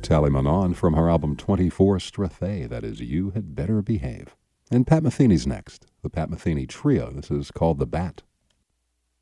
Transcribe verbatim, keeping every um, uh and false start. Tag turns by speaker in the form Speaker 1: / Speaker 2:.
Speaker 1: Tally Manon from her album twenty-four Strathay. That is You Had Better Behave. And Pat Metheny's next. The Pat Metheny Trio. This is called The Bat.